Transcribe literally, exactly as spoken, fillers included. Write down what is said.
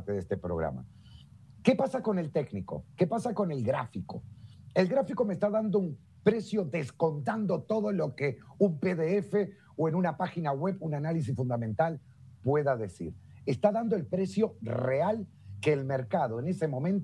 parte de este programa. ¿Qué pasa con el técnico? ¿Qué pasa con el gráfico? El gráfico me está dando un precio descontando todo lo que un P D F o en una página web, un análisis fundamental pueda decir. Está dando el precio real que el mercado en ese momento